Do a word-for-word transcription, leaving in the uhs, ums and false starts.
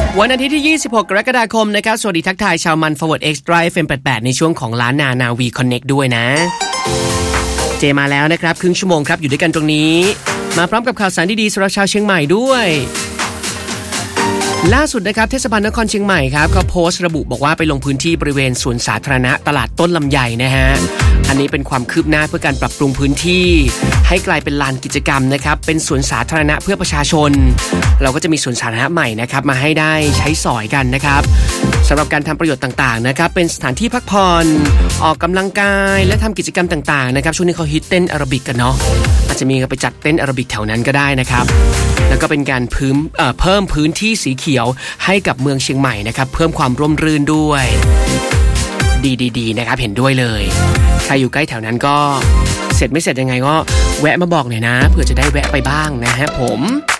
วันอาทิตย์ที่ยี่สิบหกกรกฎาคมนะครับสวัสดีทักทายชาวมัน Forward Extra เอฟ เอ็ม แปดสิบแปดในช่วงของล้านนานาวี Connect ด้วยนะเจมาแล้วนะครับครึ่งชั่วโมงครับอยู่ด้วยกันตรงนี้มาพร้อมกับข่าวสารดีๆสำหรับชาวเชียงใหม่ด้วยล่าสุดนะครับเทศบาลนครเชียงใหม่ครับเขาโพสต์ระบุบอกว่าไปลงพื้นที่บริเวณสวนสาธารณะตลาดต้นลำไยนะฮะอันนี้เป็นความคืบหน้าเพื่อการปรับปรุงพื้นที่ให้กลายเป็นลานกิจกรรมนะครับเป็นสวนสาธารณะเพื่อประชาชนเราก็จะมีสวนสาธารณะใหม่นะครับมาให้ได้ใช้สอยกันนะครับสำหรับการทำประโยชน์ต่างๆนะครับเป็นสถานที่พักผ่อนออกกำลังกายและทำกิจกรรมต่างๆนะครับช่วงนี้เขาฮิตเต้นแอโรบิกกันเนาะอาจจะมีไปจัดเต้นแอโรบิกแถวนั้นก็ได้นะครับแล้วก็เป็นการพื้นเอ่อเพิ่มพื้นที่สีเขียวให้กับเมืองเชียงใหม่นะครับเพิ่มความร่มรื่นด้วยดีๆๆนะครับเห็นด้วยเลยใครอยู่ใกล้แถวนั้นก็เสร็จไม่เสร็จยังไงก็แวะมาบอกหน่อยนะเผื่อจะได้แวะไปบ้างนะฮะผม